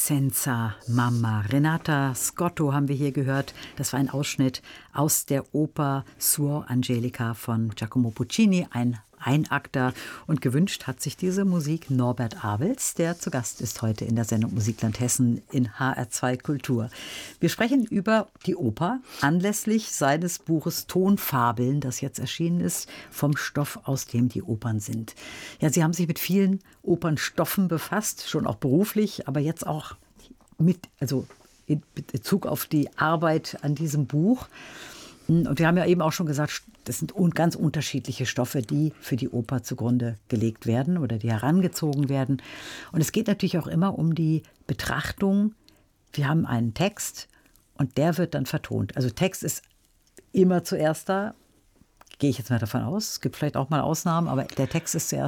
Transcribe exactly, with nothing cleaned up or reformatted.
Senza Mamma. Renata Scotto haben wir hier gehört. Das war ein Ausschnitt aus der Oper Suor Angelica von Giacomo Puccini, ein Einakter. Und gewünscht hat sich diese Musik Norbert Abels, der zu Gast ist heute in der Sendung Musikland Hessen in H R zwei Kultur. Wir sprechen über die Oper anlässlich seines Buches Tonfabeln, das jetzt erschienen ist, vom Stoff, aus dem die Opern sind. Ja, Sie haben sich mit vielen Opernstoffen befasst, schon auch beruflich, aber jetzt auch mit, also in Bezug auf die Arbeit an diesem Buch. Und wir haben ja eben auch schon gesagt, das sind ganz unterschiedliche Stoffe, die für die Oper zugrunde gelegt werden oder die herangezogen werden. Und es geht natürlich auch immer um die Betrachtung. Wir haben einen Text und der wird dann vertont. Also Text ist immer zuerst da, gehe ich jetzt mal davon aus. Es gibt vielleicht auch mal Ausnahmen, aber der Text ist zuerst